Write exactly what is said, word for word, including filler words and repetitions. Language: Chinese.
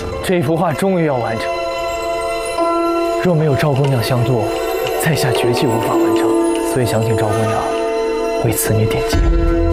这幅画终于要完成。若没有赵姑娘相助，在下绝技无法完成，所以想请赵姑娘为此女点睛。